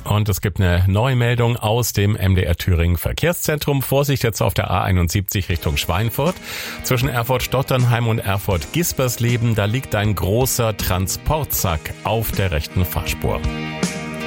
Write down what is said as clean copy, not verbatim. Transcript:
Und es gibt eine neue Meldung aus dem MDR Thüringen Verkehrszentrum. Vorsicht jetzt auf der A71 Richtung Schweinfurt. Zwischen Erfurt-Stotternheim und Erfurt-Gispersleben, da liegt ein großer Transportsack auf der rechten Fahrspur.